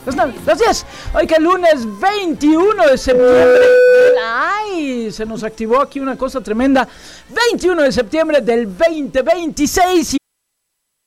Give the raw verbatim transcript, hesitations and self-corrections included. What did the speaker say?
Las diez. Hoy que el lunes veintiuno de septiembre. ¡Ay! Se nos activó aquí una cosa tremenda. veintiuno de septiembre del veinte veintiséis. Y